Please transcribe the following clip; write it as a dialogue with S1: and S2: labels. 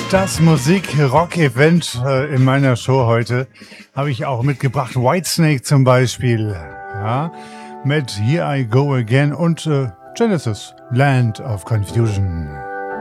S1: das Musik-Rock-Event in meiner Show heute habe ich auch mitgebracht. Whitesnake zum Beispiel, ja, mit Here I Go Again und Genesis, Land of Confusion.